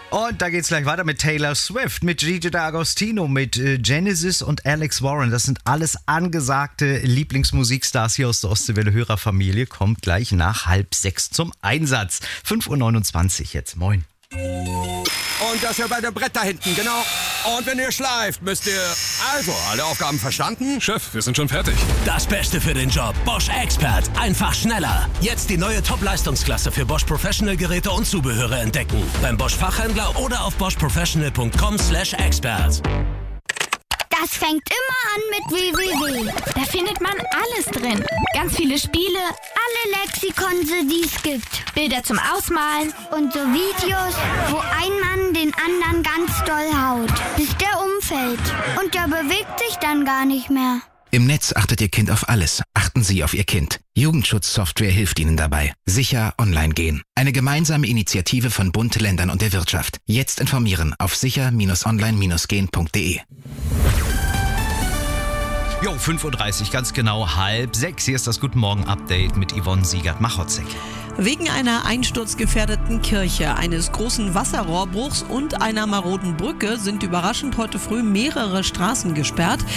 Und da geht's gleich weiter mit Taylor Swift, mit Gigi D'Agostino, mit Genesis und Alex Warren. Das sind alles angesagte Lieblingsmusikstars hier aus der Ostseewelle-Hörerfamilie. Kommt gleich nach 5:30 zum Einsatz. 5:29 Uhr jetzt. Moin. Und das hier bei dem Brett da hinten, genau. Und wenn ihr schleift, müsst ihr... Also, alle Aufgaben verstanden? Chef, wir sind schon fertig. Das Beste für den Job. Bosch Expert. Einfach schneller. Jetzt die neue Top-Leistungsklasse für Bosch Professional Geräte und Zubehöre entdecken. Beim Bosch Fachhändler oder auf boschprofessional.com/expert. Das fängt immer an mit www. Da findet man alles drin. Ganz viele Spiele, alle Lexikon, die es gibt. Bilder zum Ausmalen und so Videos, wo ein Mann den anderen ganz doll haut, bis der umfällt. Und der bewegt sich dann gar nicht mehr. Im Netz achtet Ihr Kind auf alles. Achten Sie auf Ihr Kind. Jugendschutzsoftware hilft Ihnen dabei. Sicher online gehen. Eine gemeinsame Initiative von Bund, Ländern und der Wirtschaft. Jetzt informieren auf sicher-online-gehen.de. Jo, 5:30 Uhr, ganz genau 5:30. Hier ist das Guten Morgen Update mit Yvonne Siegert-Machotzek. Wegen einer einsturzgefährdeten Kirche, eines großen Wasserrohrbruchs und einer maroden Brücke sind überraschend heute früh mehrere Straßen gesperrt.